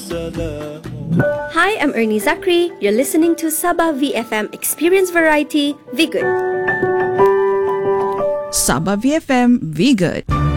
Hi, I'm Ernie Zachary. You're listening to Sabah VFM Experience Variety, Vigood. Sabah VFM, Vigood.